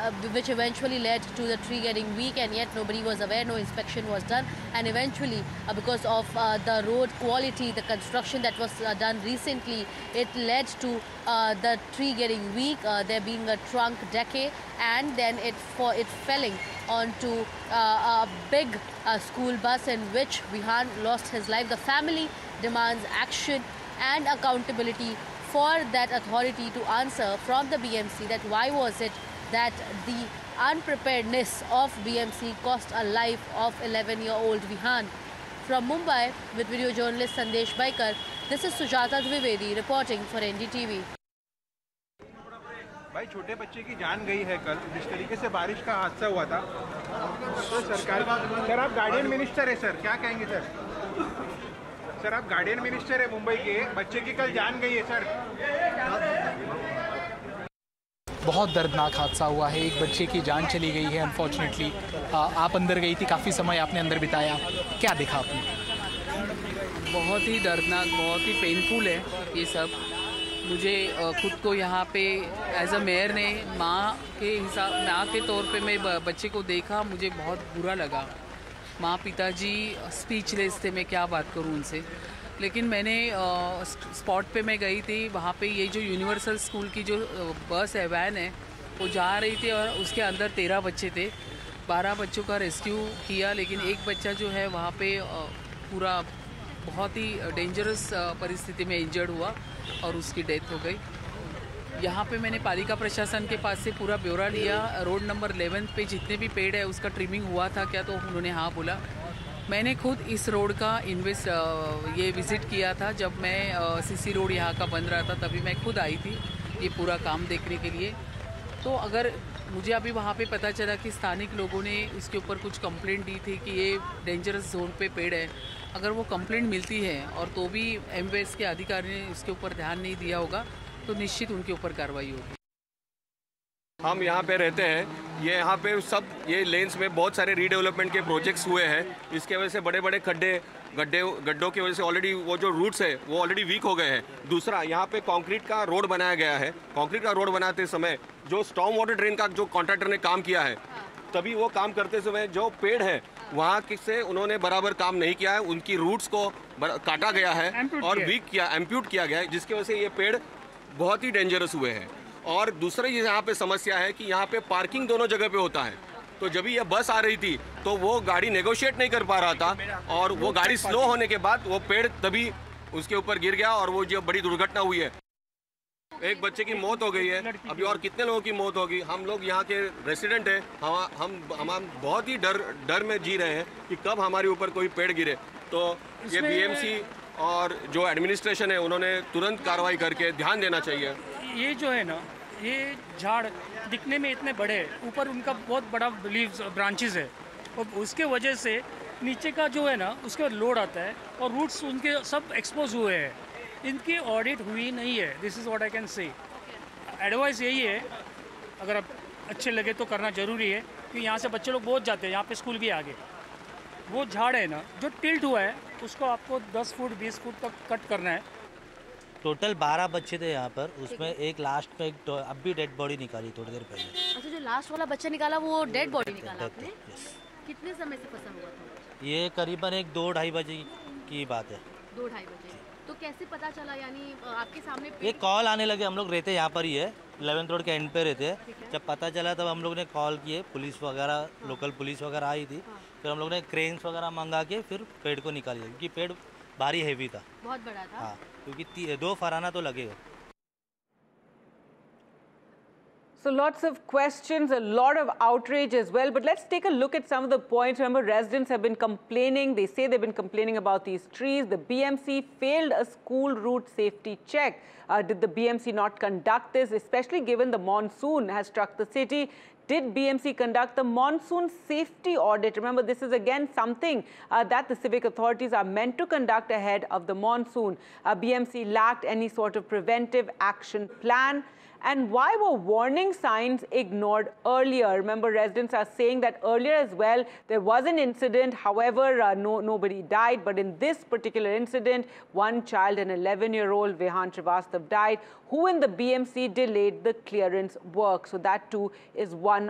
which eventually led to the tree getting weak, and yet nobody was aware, no inspection was done, and eventually because of the road quality, the construction that was done recently, it led to the tree getting weak, there being a trunk decay, and then it felling onto a big school bus in which Vihan lost his life. The family demands action and accountability for that authority to answer from the BMC that why was it that the unpreparedness of BMC cost a life of 11-year-old Vihan. From Mumbai with video journalist Sandesh Baikar, this is Sujata Dwivedi reporting for NDTV. भाई छोटे बच्चे की जान गई है कल जिस तरीके से बारिश का हादसा हुआ था, तो सरकार सर आप गार्डियन मिनिस्टर है सर, क्या कहेंगे सर? सर आप गार्डियन मिनिस्टर है मुंबई के, बच्चे की कल जान गई है सर। बहुत दर्दनाक हादसा हुआ है, एक बच्चे की जान चली गई है अनफॉर्चुनेटली। आप अंदर गई थी, काफ़ी समय आपने अंदर बिताया, क्या देखा आपने? बहुत ही दर्दनाक, बहुत ही पेनफुल है ये सब। मुझे खुद को यहाँ पे एज अ मेयर ने माँ के तौर पे मैं बच्चे को देखा, मुझे बहुत बुरा लगा। माँ पिताजी स्पीचलेस थे, मैं क्या बात करूँ उनसे। लेकिन मैंने स्पॉट पे मैं गई थी, वहाँ पे ये जो यूनिवर्सल स्कूल की जो बस है, वैन है, वो जा रही थी और उसके अंदर 13 बच्चे थे। 12 बच्चों का रेस्क्यू किया, लेकिन एक बच्चा जो है वहाँ पे पूरा बहुत ही डेंजरस परिस्थिति में इंजर्ड हुआ और उसकी डेथ हो गई। यहाँ पे मैंने पालिका प्रशासन के पास से पूरा ब्यौरा लिया। रोड नंबर 11 पे जितने भी पेड़ है उसका ट्रिमिंग हुआ था क्या, तो उन्होंने हाँ बोला। मैंने खुद इस रोड का ये विज़िट किया था जब मैं सीसी रोड यहाँ का बन रहा था, तभी मैं खुद आई थी ये पूरा काम देखने के लिए। तो अगर मुझे अभी वहाँ पे पता चला कि स्थानिक लोगों ने इसके ऊपर कुछ कंप्लेंट दी थी कि ये डेंजरस जोन पे पेड़ है, अगर वो कंप्लेंट मिलती है और तो भी एमवेस के अधिकारी ने इसके ऊपर ध्यान नहीं दिया होगा तो निश्चित उनके ऊपर कार्रवाई होगी। हम यहाँ पे रहते हैं, ये यहाँ पे सब ये लेन्स में बहुत सारे रीडेवलपमेंट के प्रोजेक्ट्स हुए हैं, इसके वजह से बड़े बड़े गड्ढों की वजह से ऑलरेडी वो जो रूट्स है वो ऑलरेडी वीक हो गए हैं। दूसरा, यहाँ पे कंक्रीट का रोड बनाया गया है। कंक्रीट का रोड बनाते समय जो स्टॉर्म वाटर ड्रेन का जो कॉन्ट्रैक्टर ने काम किया है, तभी वो काम करते समय जो पेड़ है वहाँ से उन्होंने बराबर काम नहीं किया है, उनकी रूट्स को काटा गया है और एम्प्यूट किया गया है, जिसकी वजह से ये पेड़ बहुत ही डेंजरस हुए हैं। और दूसरा ये यहाँ पे समस्या है कि यहाँ पे पार्किंग दोनों जगह पे होता है, तो जब ये बस आ रही थी तो वो गाड़ी नेगोशिएट नहीं कर पा रहा था और वो गाड़ी स्लो होने के बाद वो पेड़ तभी उसके ऊपर गिर गया और वो जो बड़ी दुर्घटना हुई है। एक बच्चे की मौत हो गई है, अभी और कितने लोगों की मौत होगी। हम लोग यहाँ के रेसिडेंट हैं, हम बहुत ही डर में जी रहे हैं कि कब हमारे ऊपर कोई पेड़ गिरे। तो ये बीएमसी और जो एडमिनिस्ट्रेशन है उन्होंने तुरंत कार्रवाई करके ध्यान देना चाहिए। ये जो है ना, ये झाड़ दिखने में इतने बड़े हैं, ऊपर उनका बहुत बड़ा लीव्स ब्रांचेस है और उसके वजह से नीचे का जो है ना उसके लोड आता है और रूट्स उनके सब एक्सपोज हुए हैं। इनकी ऑडिट हुई नहीं है, this is what I can say. Advice यही है, अगर आप अच्छे लगे तो करना ज़रूरी है कि यहाँ से बच्चे लोग बहुत जाते हैं, यहाँ पे स्कूल भी आगे। वो झाड़ है ना जो टिल्ट हुआ है उसको आपको 10 फुट 20 फुट तक कट करना है। टोटल 12 बच्चे थे यहाँ पर, उसमें एक लास्ट में एक अब भी डेड बॉडी निकाली थोड़ी देर पहले। अच्छा, जो लास्ट वाला बच्चा निकाला वो डेड बॉडी निकाला आपने? कितने समय से फंसा हुआ था? ये करीबन एक 2-2:30 बजे की बात है। 2-2:30 बजे। तो कैसे पता चला, यानी आपके सामने ये कॉल आने लगे, हम लोग रहते यहाँ पर ही है, 11th रोड के एंड पे रहते हैं। जब पता चला तब हम लोग ने कॉल किए, पुलिस वगैरह लोकल पुलिस वगैरह आई थी। फिर हम लोग ने क्रेन्स वगैरह मंगा के फिर पेड़ को निकाल लिया, क्योंकि पेड़ भारी हैवी था, बहुत बड़ा था। हाँ, क्योंकि 2 फराना तो लगेगा। So lots of questions, a lot of outrage as well. But let's take a look at some of the points. Remember, residents have been complaining. They say they've been complaining about these trees. The BMC failed a school route safety check. Did the BMC not conduct this, especially given the monsoon has struck the city? Did BMC conduct the monsoon safety audit? Remember, this is again something that the civic authorities are meant to conduct ahead of the monsoon. BMC lacked any sort of preventive action plan. And why were warning signs ignored earlier? Remember, residents are saying that earlier as well, there was an incident. However, nobody died. But in this particular incident, one child, an 11-year-old, Vihan Srivastav, died, who in the BMC delayed the clearance work. So that too is one